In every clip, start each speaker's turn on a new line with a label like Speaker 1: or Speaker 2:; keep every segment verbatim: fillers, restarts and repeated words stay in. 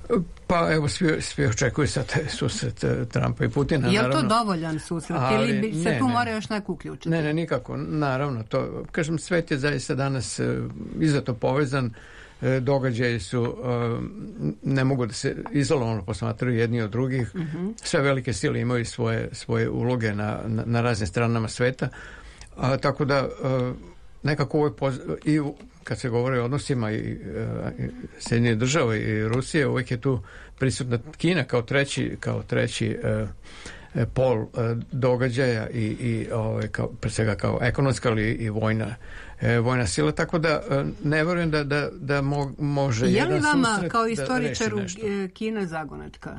Speaker 1: Pa evo, svi, svi očekuju sad susret Trumpa i Putina.
Speaker 2: Je li to
Speaker 1: naravno,
Speaker 2: dovoljan susret
Speaker 1: ali,
Speaker 2: ili bi se
Speaker 1: ne,
Speaker 2: tu
Speaker 1: ne,
Speaker 2: mora još neko uključiti?
Speaker 1: Ne, ne, nikako. Naravno, to, kažem, svet je zaista danas izuzetno povezan. Događaji su, ne mogu da se izolovano posmatraju jedni od drugih. Mm-hmm. Sve velike sile imaju svoje, svoje uloge na, na, na raznim stranama sveta. A, tako da nekako ovo je poz... i kad se govori o odnosima i, i Sjedinjenih država i Rusije, uvijek je tu prisutna Kina kao treći, kao treći uh, pol uh, događaja i, i ovaj, kao, pre svega kao ekonomska ali i vojna e, vojna sila, tako da uh, ne verujem da, da, da mo, može
Speaker 2: je
Speaker 1: jedan
Speaker 2: li vama
Speaker 1: susret
Speaker 2: kao
Speaker 1: da
Speaker 2: istoričaru
Speaker 1: Kina
Speaker 2: zagonetka?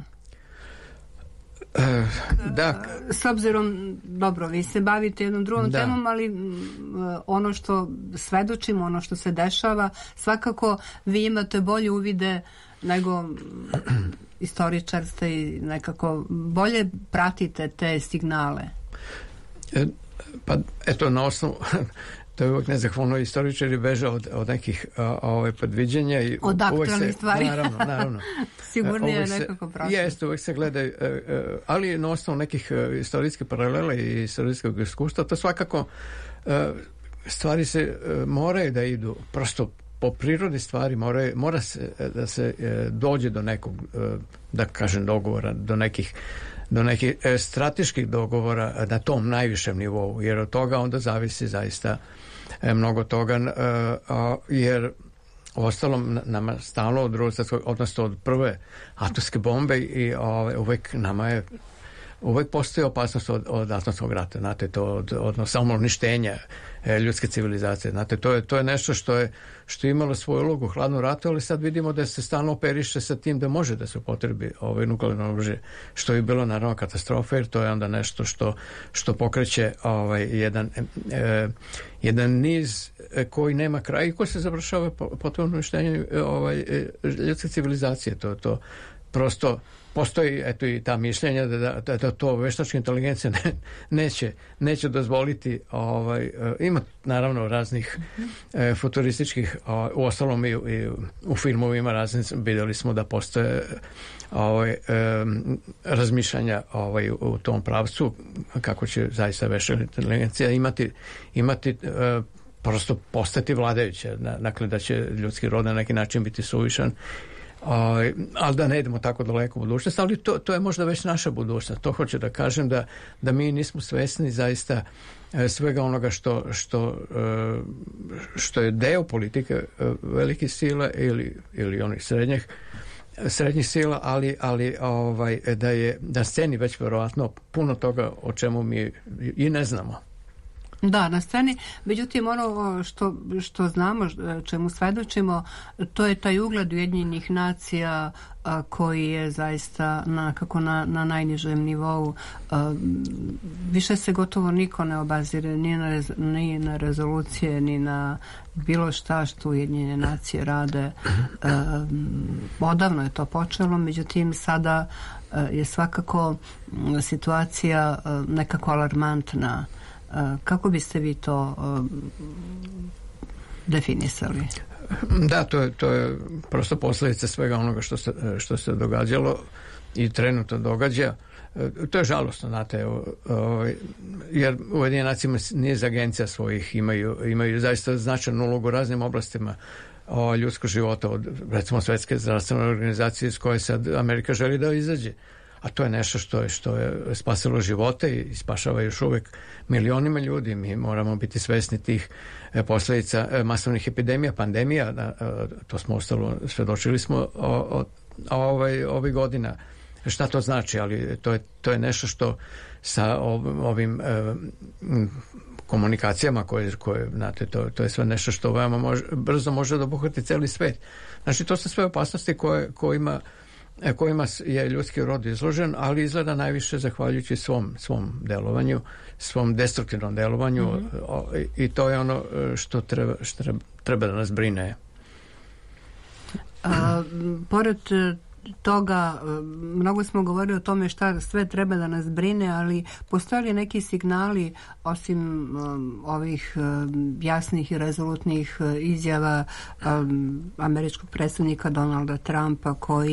Speaker 1: Uh, da.
Speaker 2: S obzirom, dobro, vi se bavite jednom drugom da. temom, ali uh, ono što svedočimo, ono što se dešava, svakako vi imate bolje uvide nego istoričar ste i nekako bolje pratite te signale.
Speaker 1: E, pa eto, na osnovu to je uvijek nezahvalno, istoričari beže od, od nekih a, ove predviđenja i
Speaker 2: od aktualnih stvari.
Speaker 1: Naravno, naravno.
Speaker 2: Sigurnije je nekako prošlo. Jeste,
Speaker 1: uvijek se gleda, ali na osnovu nekih istorijskih paralela i istorijskog iskustva, to svakako stvari se moraju da idu, prosto po prirodi stvari mora, mora se da se dođe do nekog, da kažem, dogovora, do nekih do nekih strateških dogovora na tom najvišem nivou, jer od toga onda zavisi zaista mnogo toga, jer uostalom nama stalno od drugog svjetskog, odnosno od prve atomske bombe i ove, uvek nama je uvek postoji opasnost od, od atomskog rata, znate, to od, od samouništenja e, ljudske civilizacije, znate, to je, to je nešto što je, što je imalo svoju ulogu u hladnom ratu, ali sad vidimo da se stalno operiše sa tim da može da se upotrebi ovaj nuklearno oružje, što je bilo naravno katastrofa, jer to je onda nešto što, što pokreće ovaj, jedan, e, jedan niz koji nema kraja i koji se završava potpuno uništenjem ovaj, ljudske civilizacije, to to prosto postoji eto i ta mišljenja da, da, da to veštačka inteligencija ne, neće, neće dozvoliti ovaj, ima naravno raznih e, futurističkih o, u ostalom i, i u filmovima raznih vidjeli smo da postoje ovaj, e, razmišljanja ovaj, u tom pravcu kako će zaista veštačka inteligencija imati, imati e, prosto postati vladajuće, dakle da će ljudski rod na neki način biti suvišan. Uh, ali da ne idemo tako daleko u budućnost, ali to, to je možda već naša budućnost. To hoću da kažem da, da mi nismo svesni zaista e, svega onoga što, što, e, što je deo politike e, velikih sila ili, ili onih srednjih srednjih sila, ali, ali ovaj, da je na sceni već verovatno puno toga o čemu mi i ne znamo.
Speaker 2: Da, na sceni. Međutim, ono što, što znamo, čemu svedočimo, to je taj ugled Ujedinjenih nacija a, koji je zaista na, kako na, na najnižem nivou. A, više se gotovo niko ne obazire ni na, rez, ni na rezolucije, ni na bilo šta što Ujedinjene nacije rade. A, odavno je to počelo, međutim sada a, je svakako situacija a, nekako alarmantna. Kako biste vi to uh, definisali?
Speaker 1: Da, to je, to je prosto posljedica svega onoga što se, što se događalo i trenutno događa. To je žalostno, znate, o, o, jer Ujedinjene nacije niz agencija svojih imaju, imaju zaista značajnu ulogu u raznim oblastima o ljudskog života, od recimo Svetske zdravstvene organizacije iz koje sad Amerika želi da izađe. A to je nešto što je, što je spasilo živote i spašava još uvijek milionima ljudi. Mi moramo biti svesni tih posljedica masovnih epidemija, pandemija, to smo ostalo, svedočili smo o, o, o ovaj, ovih godina. Šta to znači, ali to je, to je nešto što sa ovim eh, komunikacijama koje, koje znate, to, to je sve nešto što veoma može, brzo može da obuhvati cijeli svet. Znači, to su sve opasnosti koje, kojima kojima je ljudski rod izložen, ali izgleda najviše zahvaljujući svom, svom delovanju, svom destruktivnom delovanju mm-hmm. i to je ono što treba, što treba da nas brine.
Speaker 2: A, pored toga, mnogo smo govorili o tome šta sve treba da nas brine, ali postoje li neki signali osim um, ovih um, jasnih i rezolutnih uh, izjava um, američkog predstavnika Donalda Trumpa koji